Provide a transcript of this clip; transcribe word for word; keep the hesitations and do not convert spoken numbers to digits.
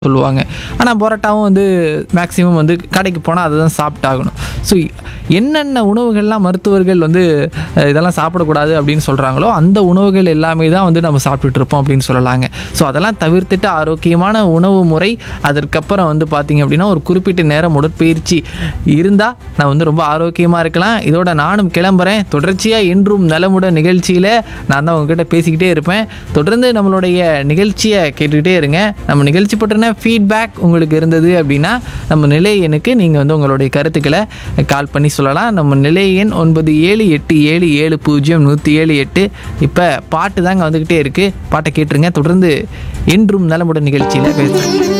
சொல்லுவாங்க. ஆனா பரோட்டாவும் வந்து மேக்ஸிமம் வந்து கடைக்கு போனா அதுதான் சாப்பிட்டாகணும். ஸோ என்னென்ன உணவுகள்லாம் மருத்துவர்கள் வந்து அ இதெல்லாம் சாப்பிடக்கூடாது அப்படின்னு சொல்றாங்களோ, அந்த உணவுகள் எல்லாமே தான் வந்து நம்ம சாப்பிட்டுட்டு இருப்போம் அப்படின்னு சொல்லலாங்க. ஸோ அதெல்லாம் தவிர்த்துட்டு ஆரோக்கியமான உணவு முறை, அதற்கப்புறம் வந்து பார்த்தீங்க அப்படின்னா, ஒரு குறிப்பிட்ட நேரம் உடற்பயிற்சி இருந்தா நான் வந்து ரொம்ப ஆரோக்கியமா இருக்கலாம். இதோட நானும் கிளம்புறேன். தொடர்ச்சியா இன்றும் நலமுடன் நிகழ்ச்சியில நான் தான் உங்ககிட்ட பேசிக்கிட்டே இருப்பேன். தொடர்ந்து நம்மளுடைய நிகழ்ச்சியை கேட்டுக்கிட்டே இருங்க. நம்ம நிகழ்ச்சி பற்றின ஃபீட்பேக் உங்களுக்கு இருந்தது அப்படின்னா, நம்ம நிலை எண்ணுக்கு நீங்கள் வந்து உங்களுடைய கருத்துக்களை கால் பண்ணி சொல்லலாம். நம்ம நிலை எண் ஒன்பது ஏழு எட்டு ஏழு ஏழு பூஜ்ஜியம் நூற்றி ஏழு எட்டு. இப்போ பாட்டு தாங்க வந்துக்கிட்டே இருக்குது. பாட்டை கேட்டுருங்க. தொடர்ந்து என்றும் நலமுடன் நிகழ்ச்சியில் பேசுகிறேன்.